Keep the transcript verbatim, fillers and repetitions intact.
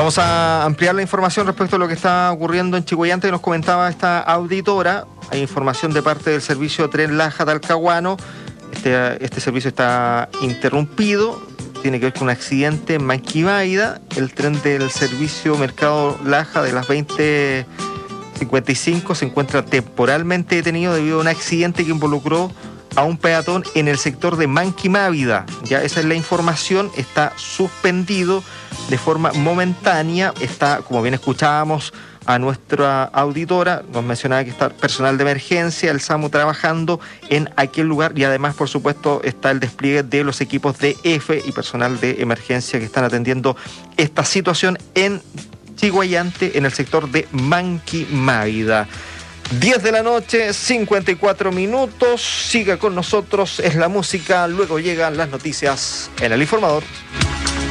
Vamos a ampliar la información respecto a lo que está ocurriendo en Chillhuayante, que nos comentaba esta auditora. Hay información de parte del servicio Tren Laja-Talcahuano. Este, este servicio está interrumpido. Tiene que ver con un accidente en Manquibáida. El tren del servicio Mercado Laja de las veinte cincuenta y cinco se encuentra temporalmente detenido debido a un accidente que involucró a un peatón en el sector de Manquimávida. Ya esa es la información, está suspendido de forma momentánea. Está, como bien escuchábamos a nuestra auditora, nos mencionaba que está personal de emergencia, el SAMU trabajando en aquel lugar, y además, por supuesto, está el despliegue de los equipos de F y personal de emergencia que están atendiendo esta situación en Chillhuayante, en el sector de Manquimávida. diez de la noche, cincuenta y cuatro minutos. Siga con nosotros, es la música. Luego llegan las noticias en El Informador.